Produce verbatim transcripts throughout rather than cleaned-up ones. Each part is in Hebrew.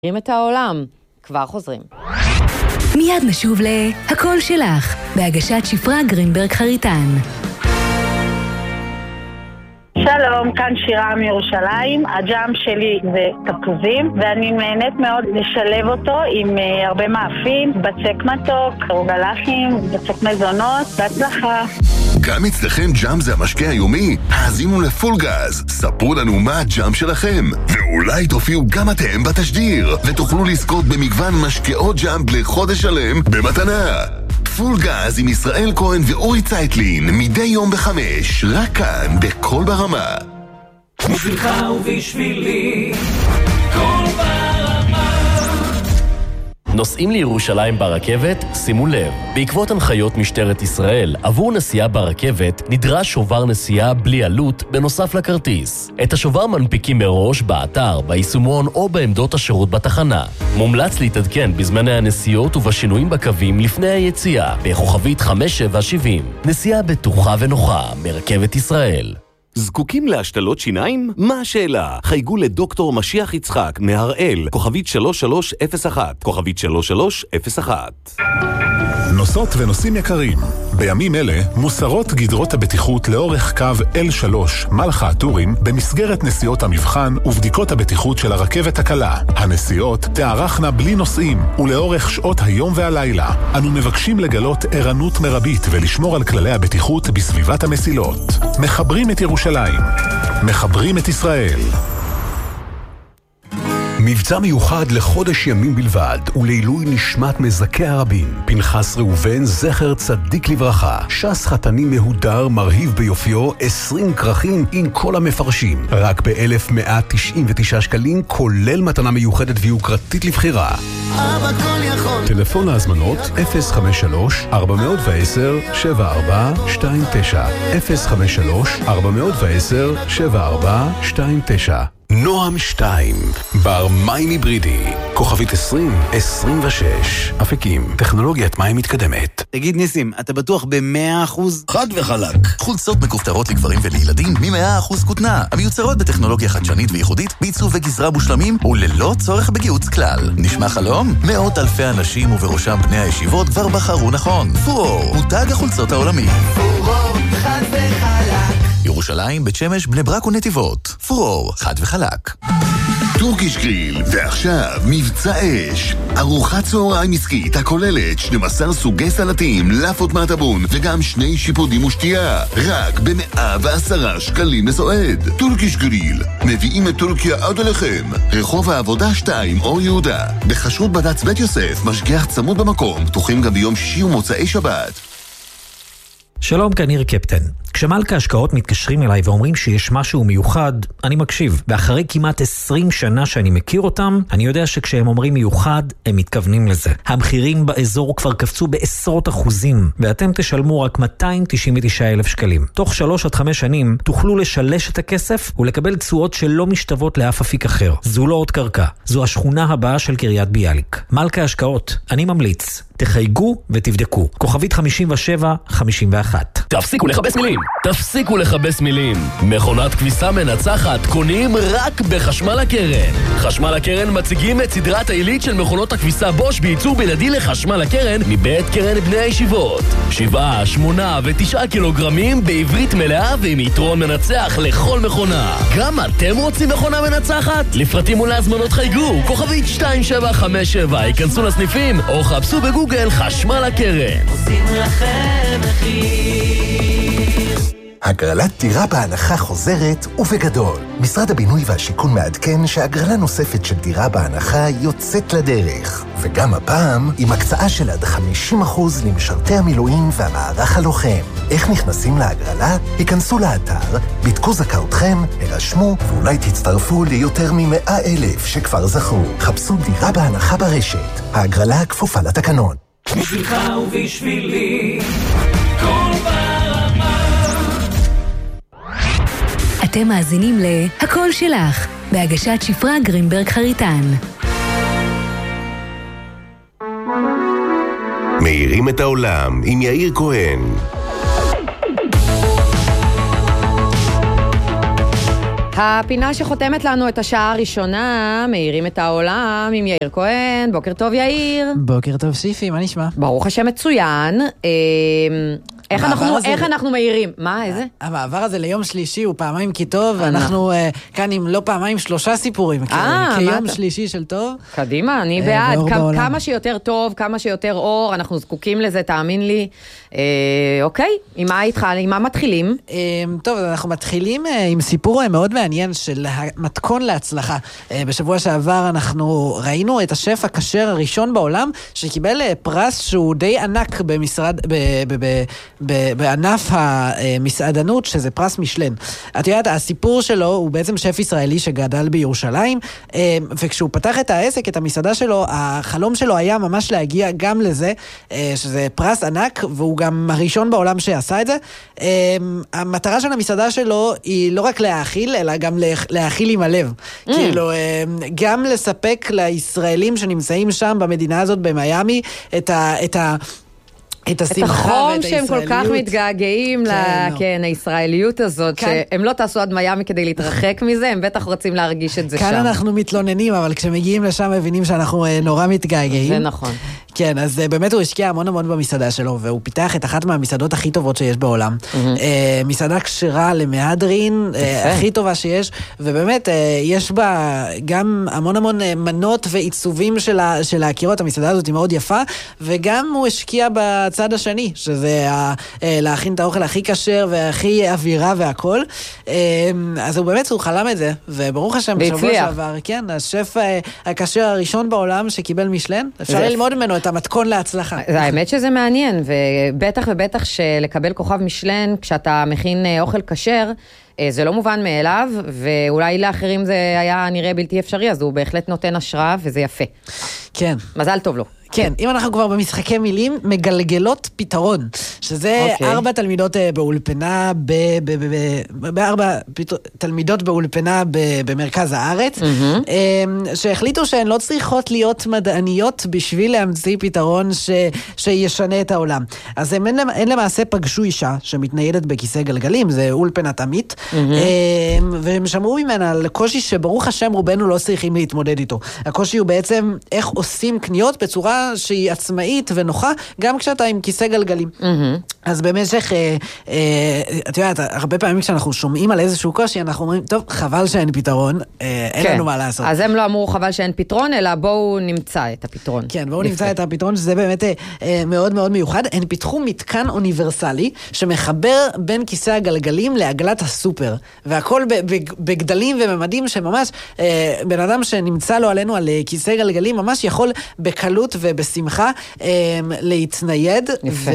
מאירים את העולם, כבר חוזרים. מיד נשוב להכל שלך, בהגשת שפרה גרינברג חריטן. שלום, כאן שירה מירושלים. הג'אם שלי זה תפוזים, ואני נהנית מאוד לשלב אותו עם הרבה מאפים, בצק מתוק, רוגלחים, בצק מזונות, בהצלחה. גם אצלכם ג'אם זה המשקה היומי? האזינו לפול גז, ספרו לנו מה הג'אם שלכם, ואולי תופיעו גם אתם בתשדיר, ותוכלו לזכות במגוון משקאות ג'אם לחודש שלם במתנה. פול גז עם ישראל כהן ואורי צייטלין, מדי יום בחמש, רק כאן בכל ברמה. בשבילך ובשבילי, כל ברמה. נוסעים לירושלים ברכבת? שימו לב, בעקבות הנחיות משטרת ישראל, עבור נסיעה ברכבת נדרש שובר נסיעה בלי עלות בנוסף לכרטיס. את השובר מנפיקים מראש באתר, ביישומון או בעמדות השירות בתחנה. מומלץ להתעדכן בזמני הנסיעות ובשינויים בקווים לפני היציאה, בכוכבית חמש שבע שבעים. נסיעה בטוחה ונוחה מרכבת ישראל. זקוקים להשתלות שיניים? מה השאלה? חייגו לדוקטור משיח יצחק מהראל, כוכבית שלוש שלוש אפס אחת, כוכבית שלוש שלוש אפס אחת. נוסעות ונוסעים יקרים, בימים אלה מוסרות גדרות הבטיחות לאורך קו אל שלוש מלחה הטורים במסגרת נסיעות המבחן ובדיקות הבטיחות של הרכבת הקלה. הנסיעות תארכנה בלי נוסעים ולאורך שעות היום והלילה. אנו מבקשים לגלות ערנות מרבית ולשמור על כללי הבטיחות בסביבת המסילות. מחברים את ירושלים, מחברים את ישראל. מבצע מיוחד לחודש ימים בלבד ולעילוי נשמת מזכי הרבים. פנחס ראובן זכר צדיק לברכה, שס חתני מהודר מרהיב ביופיו, עשרים כרכים עם כל המפרשים, רק ב-אלף מאה תשעים ותשעה שקלים, כולל מתנה מיוחדת ויוקרתית לבחירה. טלפון להזמנות אפס חמש שלוש ארבע עשר שבע ארבע שתיים תשע, אפס חמש שלוש ארבע עשר שבע ארבע שתיים תשע. נועם שתיים, בר מים היברידי, כוכבית עשרים עשרים ושש, אפיקים, טכנולוגיית מים מתקדמת. תגיד ניסים, אתה בטוח ב-מאה אחוז? חד וחלק. חולצות מכופתרות לגברים ולילדים מ-מאה אחוז כותנה, המיוצרות בטכנולוגיה חדשנית וייחודית, בעיצוב וגזרה מושלמים וללא צורך בגיוץ כלל. נשמע חלום? מאות אלפי אנשים ובראשם בני הישיבות כבר בחרו נכון. פורור, מותג החולצות העולמי. פורור, חד וחלק. ירושלים, בית שמש, בני ברק ונתיבות. פורור, חד וחלק. טורקיש גריל, ועכשיו מבצע אש. ארוחת צהריים עסקית הכוללת שנים עשר סוגי סלטים, לאפות מעטבון וגם שני שיפודים ושתייה. רק ב-מאה ועשרה שקלים לסועד. טורקיש גריל, מביאים את טורקיה עד אליכם. רחוב העבודה שתיים, אור יהודה. בחשרות בד"ץ בית יוסף, משגיח צמוד במקום, פתוחים גם ביום שישי ומוצאי שבת. שלום, כאן ניר קפטן. כשמלכה השקעות מתקשרים אליי ואומרים שיש משהו מיוחד, אני מקשיב. ואחרי כמעט עשרים שנה שאני מכיר אותם, אני יודע שכשהם אומרים מיוחד, הם מתכוונים לזה. המחירים באזור כבר קפצו בעשרות אחוזים, ואתם תשלמו רק מאתיים תשעים ותשעה אלף שקלים. תוך שלוש עד חמש שנים תוכלו לשלש את הכסף ולקבל תשואות שלא משתוות לאף אפיק אחר. זו לא עוד קרקע, זו השכונה הבאה של קריית ביאליק. מלכה השקעות, אני ממליץ. תחייגו ותבדקו. כוכבית חמישים ושבע חמישים ואחת. תפסיקו לחבש מילים. תפסיקו לחבש מילים. מכונת כביסה מנצחת קונים רק בחשמל הקרן. חשמל הקרן מציגים את סדרת העילית של מכונות הכביסה בוש בייצור בלעדי לחשמל הקרן מבית קרן בני הישיבות. שבעה, שמונה ותשעה קילוגרמים בעברית מלאה ועם יתרון מנצח לכל מכונה. גם אתם רוצים מכונה מנצחת? לפרטים ולהזמנות חייגו. כוכבית שתיים שבע חמש שבע. ייכנסו לסניפים או חפשו בגוגל חשמל הקרן. עושים לכם מחיר. הגרלת דירה בהנחה חוזרת ובגדול. משרד הבינוי והשיכון מעדכן שהגרלה נוספת של דירה בהנחה יוצאת לדרך. וגם הפעם עם הקצאה של עד חמישים אחוז למשרתי המילואים והמערך הלוחם. איך נכנסים להגרלה? היכנסו לאתר, בדקו זכאותכם, הרשמו ואולי תצטרפו ליותר מ-מאה אלף שכבר זכו. חפשו דירה בהנחה ברשת. ההגרלה כפופה לתקנון. בשבילך ובשבילי, כל ברמה. אתם מאזינים להכל שלך, בהגשת שפרה גרינברג חריטן. מאירים את העולם עם יאיר כהן. הפינה שחותמת לנו את השעה הראשונה, מאירים את העולם עם יאיר כהן. בוקר טוב יאיר. בוקר טוב שיפי, מה נשמע? ברוך השם מצוין. איך אנחנו, איך אנחנו מאירים? מה, איזה? המעבר הזה ליום שלישי הוא פעמיים כי טוב, אנחנו כאן עם לא פעמיים שלושה סיפורים, כיום שלישי של טוב. קדימה, אני בעד. כמה שיותר טוב, כמה שיותר אור, אנחנו זקוקים לזה, תאמין לי. אוקיי, עם מה התחל, עם מה מתחילים? טוב, אנחנו מתחילים עם סיפור מאוד מעניין של מתכון להצלחה. בשבוע שעבר אנחנו ראינו את השף הכשר הראשון בעולם, שקיבל פרס שהוא די ענק במשרד, בענף המסעדנות, שזה פרס משלן. את יודעת, הסיפור שלו הוא בעצם שף ישראלי שגדל בירושלים, וכשהוא פתח את העסק, את המסעדה שלו, החלום שלו היה ממש להגיע גם לזה, שזה פרס ענק, והוא גם הראשון בעולם שעשה את זה. המטרה של המסעדה שלו היא לא רק להאכיל, אלא גם להאכיל עם הלב. כאילו, גם לספק לישראלים שנמצאים שם במדינה הזאת, במיימי, את ה... את ה את החום שהם כל כך מתגעגעים לישראליות הזאת, שהם לא טסו עד מיאמי כדי להתרחק מזה, הם בטח רוצים להרגיש את זה שם. כאן אנחנו מתלוננים, אבל כשמגיעים לשם מבינים שאנחנו נורא מתגעגעים. זה נכון. כן, אז באמת הוא השקיע המון המון במסעדה שלו, והוא פיתח את אחת מהמסעדות הכי טובות שיש בעולם. מסעדה כשרה למהדרין, הכי טובה שיש, ובאמת יש בה גם המון המון מנות ועיצובים של הקירות. המסעדה הזאת היא מאוד יפה, וגם הוא השקיע בצד השני, שזה להכין את האוכל הכי כשר והכי אווירה והכל. אז הוא באמת, הוא חלם את זה, וברוך השם בשבוע שעבר, כן, השף הכשר הראשון בעולם שקיבל משלן, אפשר ללמוד ממנו את המתכון להצלחה. האמת שזה מעניין, ובטח ובטח שלקבל כוכב משלן, כשאתה מכין אוכל כשר, זה לא מובן מאליו, ואולי לאחרים זה היה נראה בלתי אפשרי, אז הוא בהחלט נותן השראה, וזה יפה. כן. מזל טוב לו. כן, אם אנחנו כבר במשחקי מילים, מגלגלות פתרון, שזה okay. ארבע תלמידות באולפנה, ב, ב, ב, ב, בארבע פת... תלמידות באולפנה ב, במרכז הארץ, mm-hmm. שהחליטו שהן לא צריכות להיות מדעניות בשביל להמציא פתרון ש, שישנה את העולם. אז הן, הן למעשה פגשו אישה שמתניידת בכיסא גלגלים, זה אולפנת עמית, mm-hmm. והם שמעו ממנה על קושי שברוך השם רובנו לא צריכים להתמודד איתו. הקושי הוא בעצם איך עושים קניות בצורה שהיא עצמאית ונוחה, גם כשאתה עם כיסא גלגלים. אז במשך, את יודעת, הרבה פעמים כשאנחנו שומעים על איזשהו קושי, אנחנו אומרים, טוב, חבל שאין פתרון, אין לנו מה לעשות. אז הם לא אמרו חבל שאין פתרון, אלא בואו נמצא את הפתרון. כן, בואו נמצא את הפתרון, שזה באמת מאוד מאוד מיוחד. הם פיתחו מתקן אוניברסלי, שמחבר בין כיסא הגלגלים לעגלת הסופר, והכל בגדלים וממדים שממש, בן אדם שנמצא לו עלינו על כיסא גלגלים, ממש יכול בקלות ובשמחה להתנייד ו,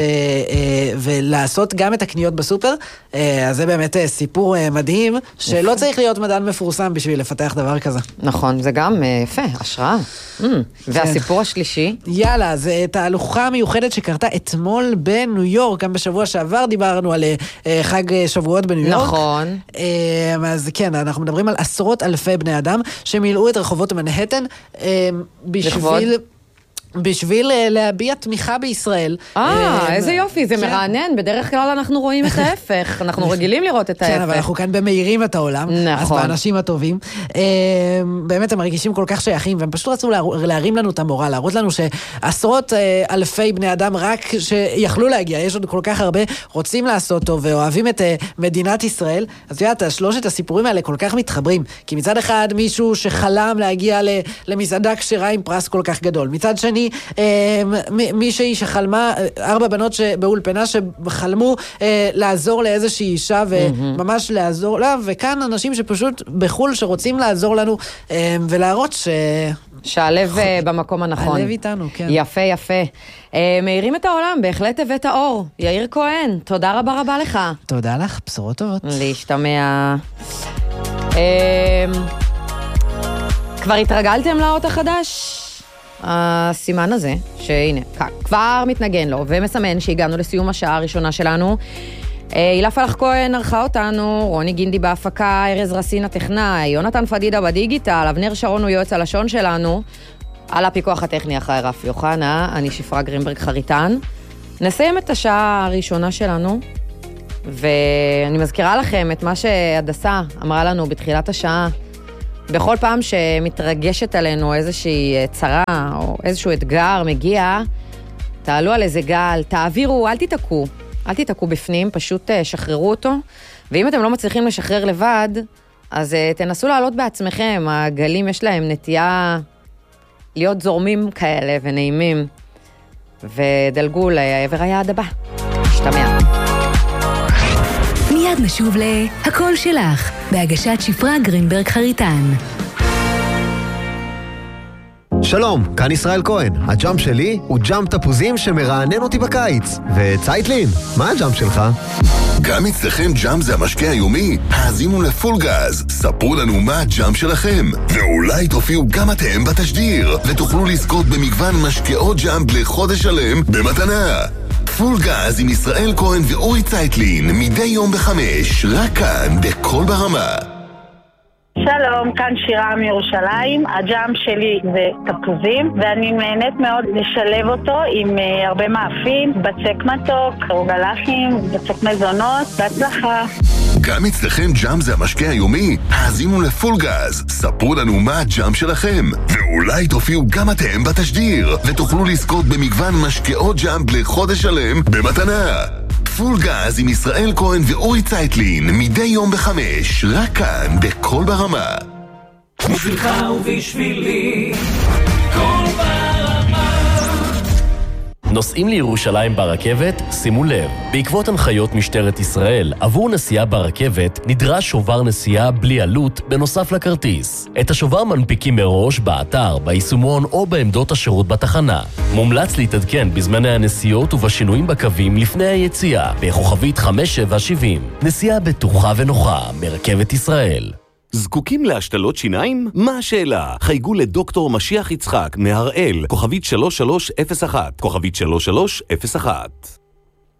ולעשות גם את הקניות בסופר. אז זה באמת סיפור מדהים, שלא צריך להיות מדען מפורסם בשביל לפתח דבר כזה. נכון, זה גם יפה, השראה. והסיפור השלישי? יאללה, זה תהלוכה מיוחדת שקרתה אתמול בניו יורק, גם בשבוע שעבר דיברנו על חג שבועות בניו יורק. נכון. אז כן, אנחנו מדברים על עשרות אלפי בני אדם שמילאו את רחובות מנהטן בשביל... בשביל להביע תמיכה בישראל. אה, איזה יופי, זה מרענן. בדרך כלל אנחנו רואים את ההפך. אנחנו רגילים לראות את ההפך. כן, אבל אנחנו כאן במאירים את העולם. נכון. אז באנשים הטובים. באמת הם מרגישים כל כך שייכים, והם פשוט רצו להרים לנו את המורל, להראות לנו שעשרות אלפי בני אדם רק שיכלו להגיע, יש עוד כל כך הרבה, רוצים לעשות טוב, ואוהבים את מדינת ישראל. אז יודעת, שלושת הסיפורים האלה כל כך מתחברים. כי מצד אחד מישהו שחלם להגיע למסעדה כשרה עם פרס כל כך גדול. מצד שני, מישהי שחלמה, ארבע בנות באולפנה שחלמו לעזור לאיזושהי אישה וממש לעזור לה, וכאן אנשים שפשוט בחול שרוצים לעזור לנו ולהראות ש... שהלב במקום הנכון. הלב איתנו, כן. יפה, יפה. מאירים את העולם, בהחלט הבאת האור. יאיר כהן, תודה רבה רבה לך. תודה לך, בשורות טובות. להשתמע. כבר התרגלתם לאות החדש? הסימן הזה, שהנה, כבר מתנגן לו, ומסמן שהגענו לסיום השעה הראשונה שלנו. הילה פלח כהן ערכה אותנו, רוני גינדי בהפקה, ארז רסין הטכנאי, יונתן פדידה בדיגיטל, אבנר שרון הוא יועץ הלשון שלנו, על הפיקוח הטכני אחרי רפי יוחנה, אני שפרה גרינברג חריטן. נסיים את השעה הראשונה שלנו ואני מזכירה לכם את מה שהדסה אמרה לנו בתחילת השעה. בכל פעם שמתרגשת עלינו איזושהי צרה או איזשהו אתגר מגיע, תעלו על איזה גל, תעבירו, אל תתעקו. אל תתעקו בפנים, פשוט שחררו אותו. ואם אתם לא מצליחים לשחרר לבד, אז תנסו לעלות בעצמכם. הגלים יש להם נטייה להיות זורמים כאלה ונעימים. ודלגו לעבר היעד הבא. משתמע. מיד נשוב להכל שלך, בהגשת שפרה גרינברג חריטן. שלום, כאן ישראל כהן. הג'אמפ שלי הוא ג'אמפ תפוזים שמרענן אותי בקיץ. וצייטלין, מה הג'אמפ שלך? גם אצלכם ג'אמפ זה המשקה היומי? האזינו לפול גז, ספרו לנו מה הג'אמפ שלכם. ואולי תופיעו גם אתם בתשדיר, ותוכלו לזכות במגוון משקאות ג'אמפ לחודש שלם במתנה. פול גז עם ישראל כהן ואורי צייטלין, מדי יום בחמש, רק כאן, בכל ברמה. שלום, כאן שירה מירושלים. הג'אם שלי זה תפוזים, ואני נהנית מאוד לשלב אותו עם uh, הרבה מאפים, בצק מתוק, רוגלחים, בצק מזונות. בהצלחה. גם אצלכם ג'אם זה המשקה היומי? האזינו לפול גז, ספרו לנו מה הג'אם שלכם. ואולי תופיעו גם אתם בתשדיר, ותוכלו לזכות במגוון משקאות ג'אם לחודש שלם במתנה. פול גז עם ישראל כהן ואורי צייטלין, מדי יום בחמש, רק כאן, בכל ברמה. בשבילך ובשבילי, כל ברמה. נוסעים לירושלים ברכבת? שימו לב, בעקבות הנחיות משטרת ישראל, עבור נסיעה ברכבת נדרש שובר נסיעה בלי עלות בנוסף לכרטיס. את השובר מנפיקים מראש באתר, ביישומון או בעמדות השירות בתחנה. מומלץ להתעדכן בזמני הנסיעות ובשינויים בקווים לפני היציאה, בכוכבית חמש שבע שבעים. נסיעה בטוחה ונוחה מרכבת ישראל. זקוקים להשתלות שיניים? מה השאלה? חייגו לדוקטור משיח יצחק מהראל, כוכבית שלוש שלוש אפס אחת, כוכבית שלוש שלוש אפס אחת.